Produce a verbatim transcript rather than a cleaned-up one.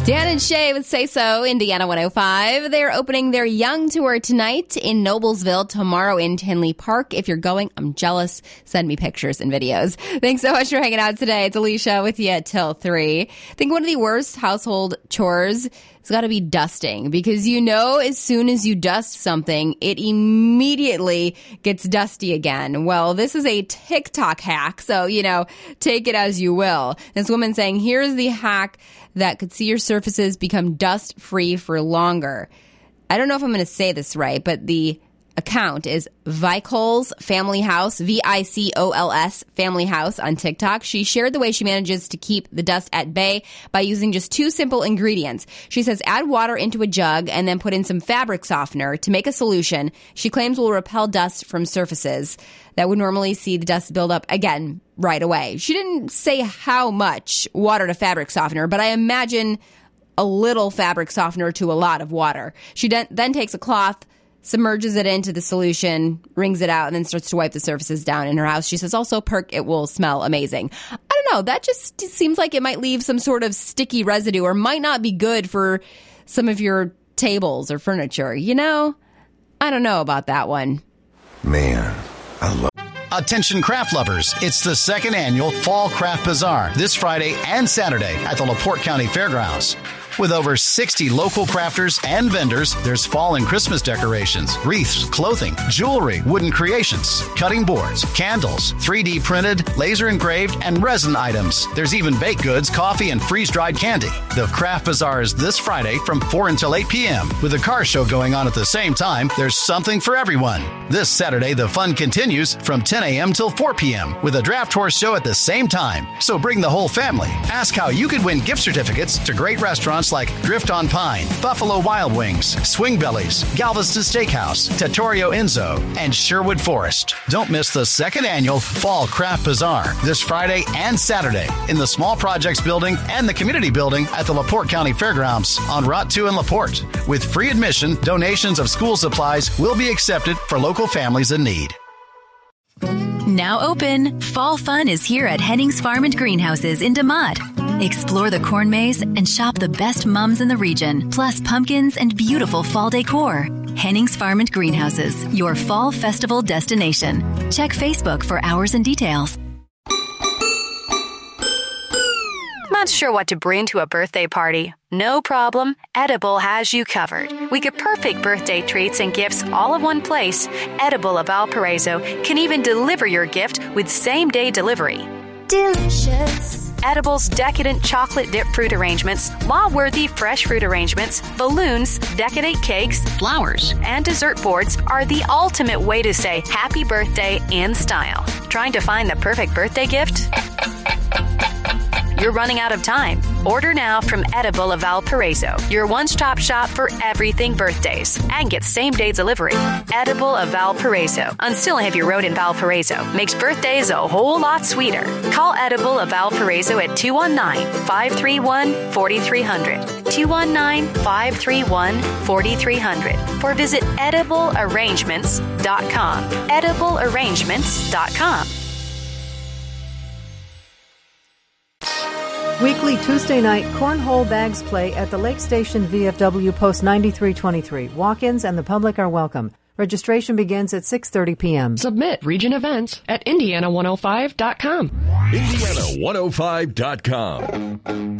Dan and Shay with Say So, Indiana one oh five. They're opening their Young Tour tonight in Noblesville, tomorrow in Tinley Park. If you're going, I'm jealous. Send me pictures and videos. Thanks so much for hanging out today. It's Alicia with you till three. I think one of the worst household chores has got to be dusting, because you know as soon as you dust something, it immediately gets dusty again. Well, this is a TikTok hack, so, you know, take it as you will. This woman saying, here's the hack that could see your surfaces become dust-free for longer. I don't know if I'm going to say this right, but the account is Vicols Family House, V I C O L S Family House on TikTok. She shared the way she manages to keep the dust at bay by using just two simple ingredients. She says add water into a jug and then put in some fabric softener to make a solution she claims will repel dust from surfaces that would normally see the dust build up again right away. She didn't say how much water to fabric softener, but I imagine a little fabric softener to a lot of water. She then takes a cloth, submerges it into the solution, wrings it out, and then starts to wipe the surfaces down in her house. She says also, perk, it will smell amazing. I don't know. That just seems like it might leave some sort of sticky residue or might not be good for some of your tables or furniture. You know, I don't know about that one. Man, I love Attention craft lovers, it's the second annual Fall Craft Bazaar this Friday and Saturday at the LaPorte County Fairgrounds. With over sixty local crafters and vendors, there's fall and Christmas decorations, wreaths, clothing, jewelry, wooden creations, cutting boards, candles, three D printed, laser engraved, and resin items. There's even baked goods, coffee, and freeze-dried candy. The Craft Bazaar is this Friday from four until eight p.m. With a car show going on at the same time, there's something for everyone. This Saturday, the fun continues from ten a.m. till four p.m. with a draft horse show at the same time. So bring the whole family. Ask how you could win gift certificates to great restaurants like Drift on Pine, Buffalo Wild Wings, Swing Bellies, Galveston Steakhouse, Trattoria Enzo, and Sherwood Forest. Don't miss the second annual Fall Craft Bazaar this Friday and Saturday in the Small Projects Building and the Community Building at the LaPorte County Fairgrounds on Route two in LaPorte. With free admission, donations of school supplies will be accepted for local families in need. Now open, Fall Fun is here at Hennings Farm and Greenhouses in DeMotte. Explore the corn maze and shop the best mums in the region, plus pumpkins and beautiful fall decor. Hennings Farm and Greenhouses, your fall festival destination. Check Facebook for hours and details. Not sure what to bring to a birthday party? No problem. Edible has you covered. We get perfect birthday treats and gifts all in one place. Edible of Valparaiso can even deliver your gift with same-day delivery. Delicious. Edible's decadent chocolate dip fruit arrangements, law-worthy fresh fruit arrangements, balloons, decadent cakes, flowers, and dessert boards are the ultimate way to say happy birthday in style. Trying to find the perfect birthday gift? You're running out of time. Order now from Edible of Valparaiso, your one-stop shop for everything birthdays, and get same-day delivery. Edible of Valparaiso on Silhavier Road in Valparaiso makes birthdays a whole lot sweeter. Call Edible of Valparaiso at two one nine, five three one, four three zero zero, two one nine, five three one, four three zero zero, or visit edible arrangements dot com. edible arrangements dot com. Weekly Tuesday night cornhole bags play at the Lake Station V F W Post ninety-three twenty-three. Walk-ins and the public are welcome. Registration begins at six thirty p.m. Submit Region Events at indiana one oh five dot com. Indiana one oh five dot com.